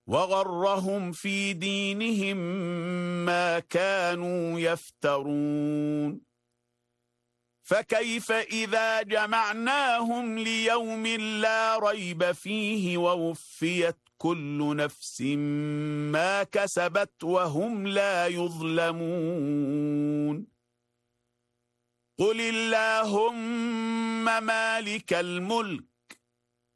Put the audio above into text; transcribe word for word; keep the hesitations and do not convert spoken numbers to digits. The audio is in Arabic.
وغرهم في دينهم ما كانوا يفترون فكيف إذا جمعناهم ليوم لا ريب فيه ووفيت كل نفس ما كسبت وهم لا يظلمون قل اللهم مالك الملك